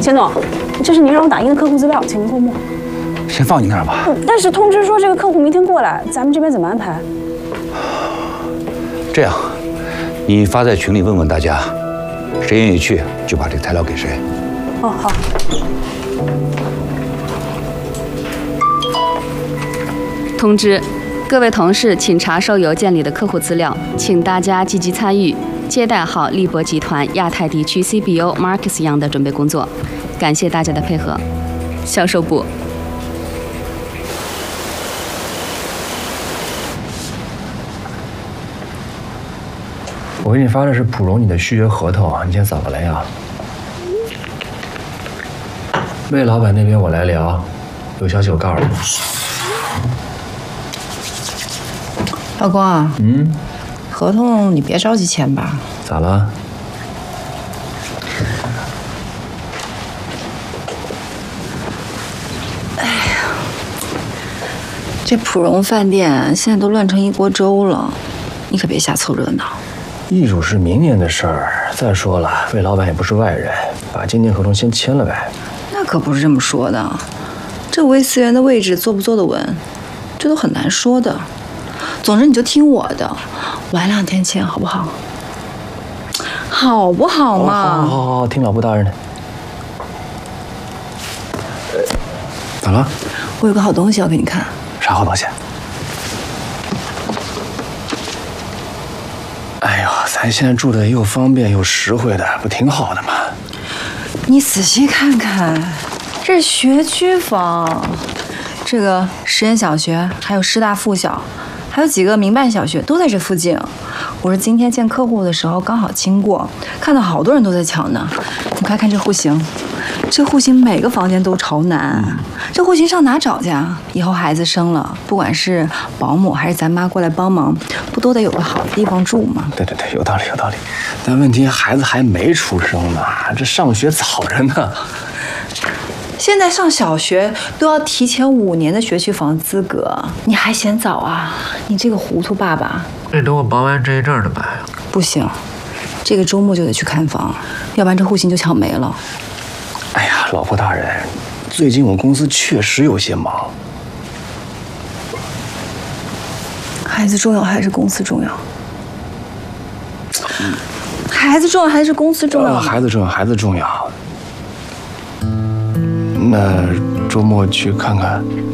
钱总，这是您让我打印的客户资料，请您过目。 先放你那儿吧。 但是通知说这个客户明天过来，咱们这边怎么安排？ 这样，你发在群里问问大家，谁愿意去就把这个材料给谁。 哦，好。 通知，各位同事，请查收邮件里的客户资料，请大家积极参与接待好利博集团亚太地区 CBO Marcus Young 的准备工作，感谢大家的配合。销售部。 我给你发的是普荣你的续约合同啊，你先扫个雷啊。魏老板那边我来聊，有消息我告诉你。 老公啊，合同你别着急签吧。 咋了？ 这普荣饭店现在都乱成一锅粥了，你可别瞎凑热闹。 易主是明年的事儿，再说了，魏老板也不是外人，把今年合同先签了呗。 那可不是这么说的，这维思源的位置坐不坐得稳，这都很难说的。总之你就听我的，晚2天签好不好？好不好嘛？ 好，听老布大人的。咋了？ 我有个好东西要给你看。 啥好东西？哎呦，咱现在住的又方便又实惠的，不挺好的吗？ 你仔细看看，这是学区房，这个实验小学，还有师大附小，还有几个民办小学都在这附近。我是今天见客户的时候刚好经过，看到好多人都在抢呢。你快看这户型，这户型每个房间都朝南，这户型上哪找去啊？以后孩子生了，不管是保姆还是咱妈过来帮忙，不都得有个好的地方住吗？ 对，有道理。但问题孩子还没出生呢，这上学早着呢。 现在上小学都要提前5年的学区房资格，你还嫌早啊？你这个糊涂爸爸！ 那等我办完这一阵儿的买啊。 不行，这个周末就得去看房，要不然这户型就抢没了。 哎呀，老婆大人，最近我公司确实有些忙。 孩子重要还是公司重要？孩子重要还是公司重要？ 孩子重要。那周末去看看。